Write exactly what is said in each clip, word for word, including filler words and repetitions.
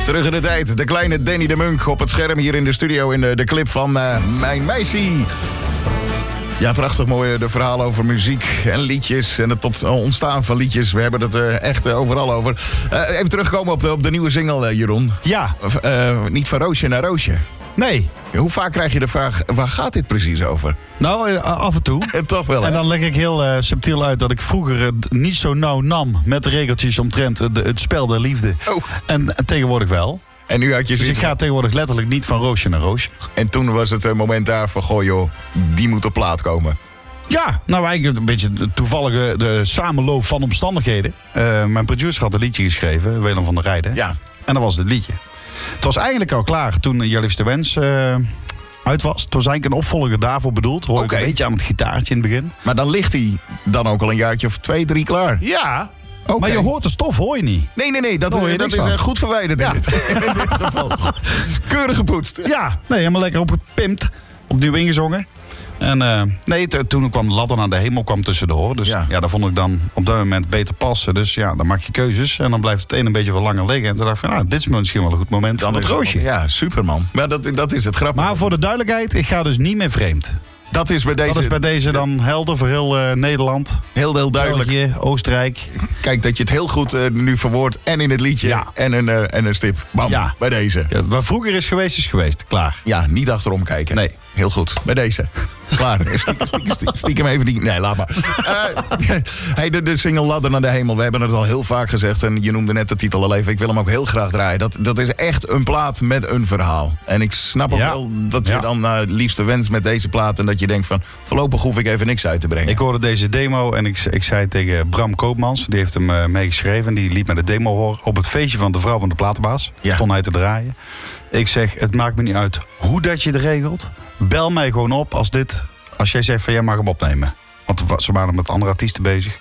Terug in de tijd. De kleine Danny de Munk op het scherm hier in de studio in de, de clip van uh, Mijn Meisje. Ja, prachtig mooi, de verhalen over muziek en liedjes en het tot ontstaan van liedjes. We hebben het uh, echt uh, overal over. Uh, even terugkomen op de, op de nieuwe single, uh, Jeroen. Ja. Uh, niet van roosje naar roosje. Nee. Hoe vaak krijg je de vraag, waar gaat dit precies over? Nou, uh, af en toe. En toch wel, hè? En dan leg ik heel uh, subtiel uit dat ik vroeger het niet zo nauw nam met de regeltjes omtrent het, het spel der liefde. Oh. En, en tegenwoordig wel. En nu had je dus ik ga tegenwoordig letterlijk niet van roosje naar roosje. En toen was het een moment daar van, goh joh, die moet op plaat komen. Ja, nou eigenlijk een beetje de toevallige de samenloop van omstandigheden. Uh, mijn producer had een liedje geschreven, Willem van der Rijden. Ja. En dat was het liedje. Het was eigenlijk al klaar toen Je liefste wens uh, uit was. Het was eigenlijk een opvolger daarvoor bedoeld. Hoor Okay. ik een beetje aan het gitaartje in het begin. Maar dan ligt hij dan ook al een jaartje of twee, drie klaar. Ja, okay. Maar je hoort de stof, hoor je niet. Nee, nee, nee, dat, hoor je dat is van. uh, goed verwijderd Ja. in, dit, in dit geval. Keurig gepoetst. Ja, nee, helemaal lekker opgepimpt. Opnieuw ingezongen. En uh, nee, t- toen kwam Ladder naar de hemel kwam tussendoor. Dus Ja. ja, dat vond ik dan op dat moment beter passen. Dus ja, dan maak je keuzes. En dan blijft het een een beetje wat langer liggen. En toen dacht ik van, ah, dit is misschien wel een goed moment Dan van het is roosje. Ja, superman. Maar dat, dat is het grappige. Maar voor de duidelijkheid, ik ga dus niet meer vreemd. Dat is bij deze, Dat is bij deze dan helder voor heel uh, Nederland. heel, heel duidelijk. België, Oostenrijk. Kijk, dat je het heel goed uh, nu verwoordt. En in het liedje. Ja. En, een, uh, en een stip. Bam, Ja. bij deze. Ja, wat vroeger is geweest, is geweest. Klaar. Ja, niet achterom kijken. Nee. Heel goed. Bij deze. Klaar. Stiekem, stiekem, stiekem, stiekem even niet. Nee, laat maar. Uh, hey, de, de single Ladder naar de hemel. We hebben het al heel vaak gezegd. En je noemde net de titel al even. Ik wil hem ook heel graag draaien. Dat, dat is echt een plaat met een verhaal. En ik snap ook Ja. wel dat je Ja. dan uh, liefste wenst met deze plaat. En dat je denkt van, voorlopig hoef ik even niks uit te brengen. Ik hoorde deze demo en ik, ik zei tegen Bram Koopmans, die heeft hem uh, meegeschreven. Die liet me de demo horen op het feestje van de vrouw van de platenbaas. Ja. Stond hij te draaien. Ik zeg, het maakt me niet uit hoe dat je het regelt. Bel mij gewoon op als dit, als jij zegt van jij mag hem opnemen. Want ze waren met andere artiesten bezig.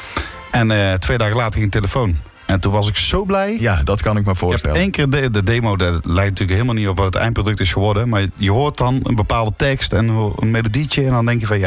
En uh, twee dagen later ging de telefoon. En toen was ik zo blij. Ja, dat kan ik me Ik heb voorstellen. één keer de, de demo, dat lijkt natuurlijk helemaal niet op wat het eindproduct is geworden. Maar je hoort dan een bepaalde tekst en een melodietje. En dan denk je van ja,